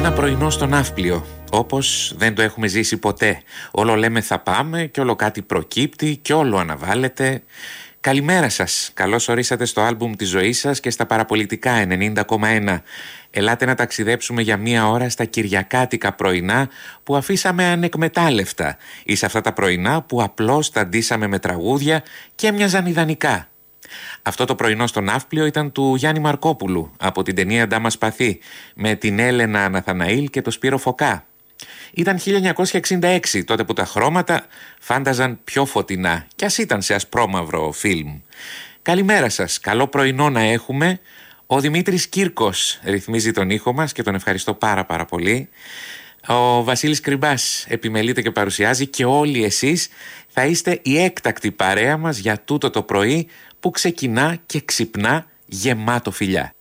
Ένα πρωινό στο Ναύπλιο, όπως δεν το έχουμε ζήσει ποτέ. Όλο λέμε θα πάμε και όλο κάτι προκύπτει και όλο αναβάλλεται. Καλημέρα σας, καλώς ορίσατε στο άλμπουμ της ζωής σας και στα παραπολιτικά 90,1. Ελάτε να ταξιδέψουμε για μία ώρα στα κυριακάτικα πρωινά που αφήσαμε ανεκμετάλλευτα ή σε αυτά τα πρωινά που απλώς τα ντύσαμε με τραγούδια και έμοιαζαν ιδανικά. Αυτό το πρωινό στο Ναύπλιο ήταν του Γιάννη Μαρκόπουλου από την ταινία «Ντάμα Σπαθή» με την Έλενα Ναθαναήλ και το Σπύρο Φωκά. Ήταν 1966, τότε που τα χρώματα φάνταζαν πιο φωτεινά κι ας ήταν σε ασπρόμαυρο φιλμ. Καλημέρα σας, καλό πρωινό να έχουμε. Ο Δημήτρης Κύρκος ρυθμίζει τον ήχο μας και τον ευχαριστώ πάρα πολύ. Ο Βασίλης Κρυμπάς επιμελείται και παρουσιάζει και όλοι εσείς θα είστε η έκτακτη παρέα μας για τούτο το πρωί που ξεκινά και ξυπνά γεμάτο φιλιά.